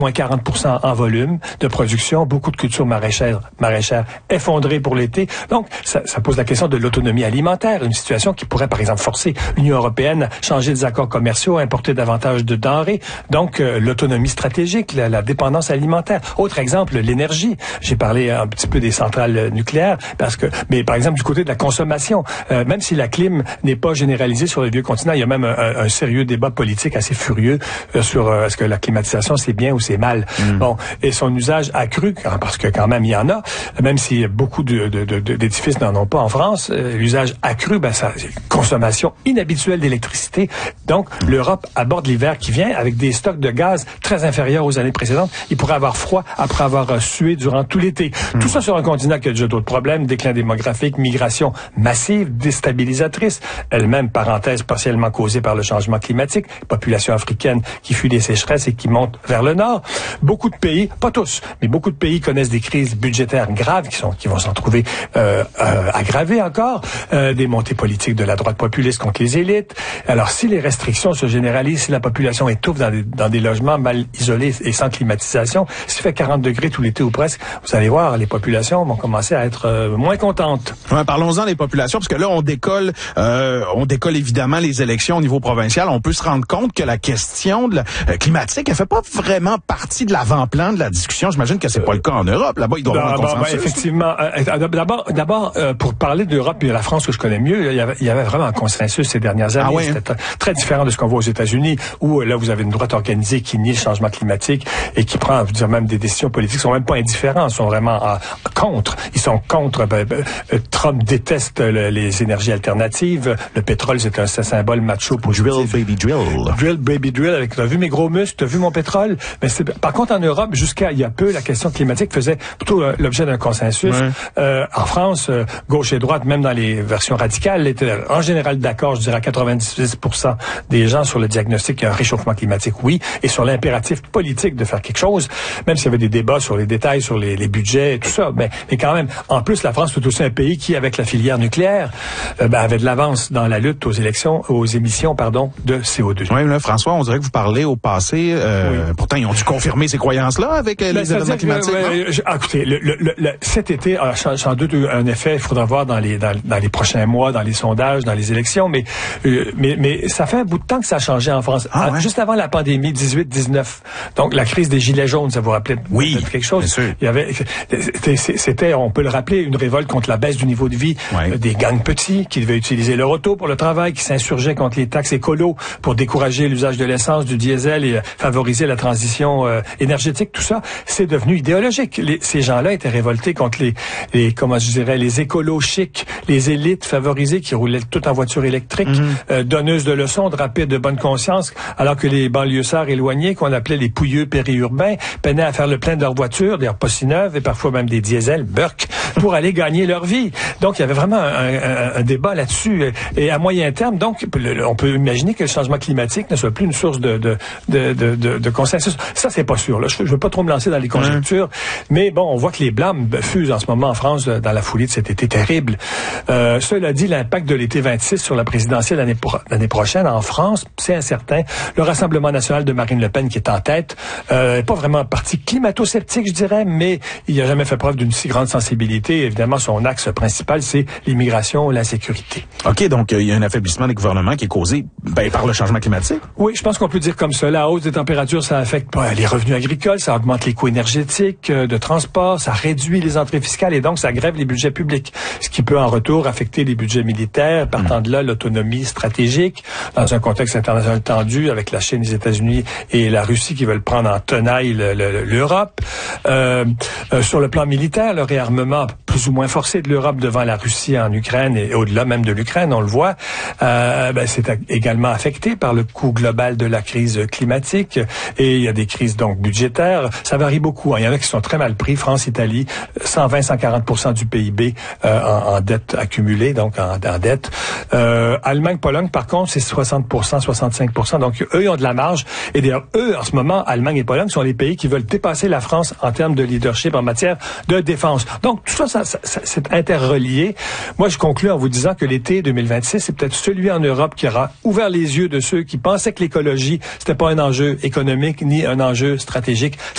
moins 40% en volume de production, beaucoup de cultures maraîchères effondrées pour l'été. Donc, ça pose la question de l'autonomie alimentaire, une situation qui pourrait, par exemple, forcer l'Union européenne à changer des accords commerciaux, à importer davantage de denrées. Donc, l'autonomie stratégique, la dépendance alimentaire. Autre exemple, l'énergie. J'ai parlé un petit peu des centrales nucléaires, mais par exemple, du côté de la consommation, même si la clim n'est pas généralisée sur le vieux continent, il y a même un sérieux débat politique assez furieux sur est-ce que la climatisation, c'est bien ou c'est mal. Bon, et son usage accru, parce que quand même il y en a, même si beaucoup d'édifices n'en ont pas en France, l'usage accru, consommation inhabituelle d'électricité. Donc, l'Europe aborde l'hiver qui vient avec des stocks de gaz très inférieurs aux années précédentes. Il pourrait avoir froid après avoir sué durant tout l'été. Tout ça sur un continent qui a déjà d'autres problèmes, déclin démographique, migration massive, déstabilisatrice, elle-même, parenthèse, partiellement causée par le changement climatique, population africaine qui fuit des sécheresses et qui monte vers le nord. Beaucoup de pays, pas tous, mais beaucoup de pays connaissent des crises budgétaires graves qui vont s'en trouver aggravées encore, des montées politiques de la droite populiste contre les élites. Alors, si les restrictions se généralisent, si la population étouffe dans des logements mal isolés et sans climatisation, s'il fait 40 degrés tout l'été ou presque, vous allez voir, les populations vont commencer à être moins contentes. Ouais, parlons-en des populations, parce que là, on décolle évidemment les élections au niveau provincial. On peut se rendre compte que la question de la climatique, elle fait pas vraiment partie de l'avant-plan de la discussion. J'imagine que c'est pas le cas en Europe. Là-bas, il doit y avoir un consensus. Effectivement. D'abord, pour parler de l'Europe et de la France que je connais mieux, il y avait vraiment un consensus ces dernières années. C'était très différent de ce qu'on voit aux États-Unis, où là, vous avez une droite organisée qui nie le changement climatique et qui prend, je veux dire, même des décisions politiques qui sont même pas indifférents, sont vraiment contre. Ils sont contre. Trump déteste les énergies alternatives. Le pétrole, c'est un symbole macho pour drill, baby drill. Drill, baby drill. T'as vu mes gros muscles, t'as vu mon pétrole. Mais par contre, en Europe, jusqu'à il y a peu, la question climatique faisait plutôt l'objet d'un consensus. Ouais. En France, gauche et droite, même dans les versions radicales, étaient en général d'accord, je dirais à 96% des gens sur le diagnostic qu'il y a un réchauffement climatique, oui, et sur l'impératif politique de faire quelque chose, même s'il y avait des débats sur les détails, sur les budgets et tout ça. Mais quand même, en plus, la France, c'est aussi un pays qui, avec la filière nucléaire, avait de l'avance dans la lutte aux émissions, de CO2. Oui, là, François, on dirait que vous parlez au passé. Oui. Pourtant, ils ont dû confirmer ces croyances-là avec les événements climatiques. Écoutez, cet été, sans doute un effet, il faudra voir dans les prochains mois, dans les sondages, dans les élections, mais ça fait un bout de temps que ça a changé en France. Juste avant la pandémie 18-19, donc la crise des Gilets jaunes, ça vous rappelait quelque chose? Bien sûr. Il y avait, c'était, on peut le rappeler, une révolte contre la baisse du niveau de vie des gangs petits qui devaient utiliser leur auto pour le travail, qui s'insurgeaient contre les taxes écolo pour décourager l'usage de l'essence, du diesel et favoriser la transition énergétique. Tout ça, c'est devenu idéologique. Ces gens-là étaient révoltés contre les écolos chics, les élites favorisées qui roulaient tout en voiture électrique, donneuses de leçons, de rapide, de bonne conscience, alors que les banlieusards éloignés, qu'on appelait les pouilleux périurbains, peinaient à faire le plein de leur voiture, d'ailleurs pas si neuves, et parfois même des diesels, Burke, pour aller gagner leur vie. Donc, il y avait vraiment un débat là-dessus. Et à moyen terme, donc, on peut imaginer que le changement climatique ne soit plus une source de consensus. Ça, c'est pas sûr. Là, je veux pas trop me lancer dans les conjectures, mais bon, on voit que les blâmes fusent en ce moment en France dans la foulée de cet été terrible. Cela dit, l'impact de l'été 26 sur la présidentielle l'année prochaine en France, c'est incertain. Le Rassemblement national de Marine Le Pen qui est en tête, pas vraiment un parti climato-sceptique, je dirais, mais il n'a jamais fait preuve d'une si grande sensibilité. Évidemment, son axe principal, c'est l'immigration, l'insécurité. OK, donc il y a un affaiblissement des gouvernements qui est causé par le changement climatique? Oui, je pense qu'on peut dire comme ça. La hausse des températures, ça affecte les revenus agricoles, ça augmente les coûts énergétiques, de transport, ça réduit les entrées fiscales et donc ça grève les budgets publics, ce qui peut en retour affecter les budgets militaires, partant de là l'autonomie stratégique, dans un contexte international tendu avec la Chine, les États-Unis et la Russie qui veulent prendre en tenaille l'Europe. Sur le plan militaire, le réarmement plus ou moins forcé de l'Europe devant la Russie en Ukraine et au-delà même de l'Ukraine, on le voit, c'est également affecté par le coût global de la crise climatique et il y a des crises donc budgétaires. Ça varie beaucoup. Il y en a qui sont très mal pris. France, Italie, 120-140% du PIB en dette accumulée, donc en dette. Allemagne, Pologne, par contre, c'est 60%, 65%. Donc, eux, ils ont de la marge. Et d'ailleurs, eux, en ce moment, Allemagne et Pologne sont les pays qui veulent dépasser la France en termes de leadership en matière de défense. Donc, tout ça, c'est interrelié. Moi, je conclue en vous disant que l'été 2026, c'est peut-être celui en Europe qui aura ouvert les yeux de ceux qui pensaient que l'écologie, c'était pas un enjeu économique ni un enjeu stratégique.